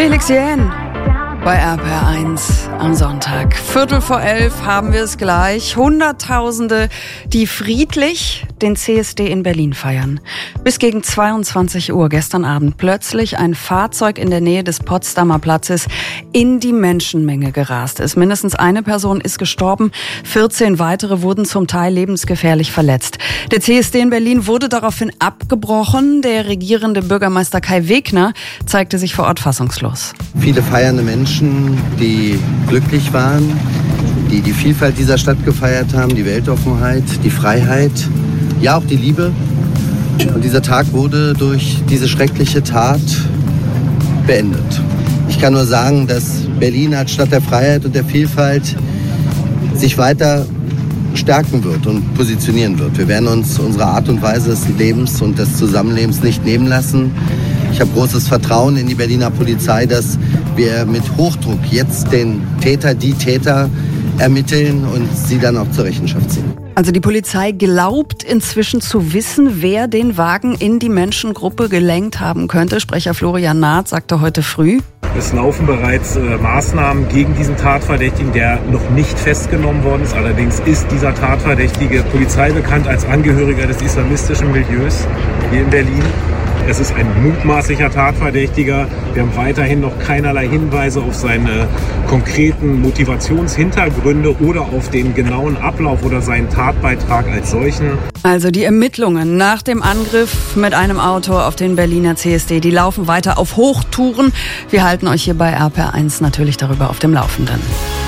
Felix Jähn bei RPR1 am Sonntag. 11:15 haben wir es gleich. Hunderttausende, die friedlich den CSD in Berlin feiern. Bis gegen 22 Uhr gestern Abend plötzlich ein Fahrzeug in der Nähe des Potsdamer Platzes in die Menschenmenge gerast ist. Mindestens eine Person ist gestorben, 14 weitere wurden zum Teil lebensgefährlich verletzt. Der CSD in Berlin wurde daraufhin abgebrochen. Der regierende Bürgermeister Kai Wegner zeigte sich vor Ort fassungslos. Viele feiernde Menschen, die glücklich waren, die die Vielfalt dieser Stadt gefeiert haben, die Weltoffenheit, die Freiheit, ja auch die Liebe. Und dieser Tag wurde durch diese schreckliche Tat beendet. Ich kann nur sagen, dass Berlin als Stadt der Freiheit und der Vielfalt sich weiter stärken wird und positionieren wird. Wir werden uns unsere Art und Weise des Lebens und des Zusammenlebens nicht nehmen lassen. Ich habe großes Vertrauen in die Berliner Polizei, dass wir mit Hochdruck jetzt den Täter, die Täter ermitteln und sie dann auch zur Rechenschaft ziehen. Also die Polizei glaubt inzwischen zu wissen, wer den Wagen in die Menschengruppe gelenkt haben könnte. Sprecher Florian Naht sagte heute früh: Es laufen bereits Maßnahmen gegen diesen Tatverdächtigen, der noch nicht festgenommen worden ist. Allerdings ist dieser Tatverdächtige Polizei bekannt als Angehöriger des islamistischen Milieus hier in Berlin. Es ist ein mutmaßlicher Tatverdächtiger. Wir haben weiterhin noch keinerlei Hinweise auf seine konkreten Motivationshintergründe oder auf den genauen Ablauf oder seinen Tatbeitrag als solchen. Also die Ermittlungen nach dem Angriff mit einem Auto auf den Berliner CSD, die laufen weiter auf Hochtouren. Wir halten euch hier bei RPR1 natürlich darüber auf dem Laufenden.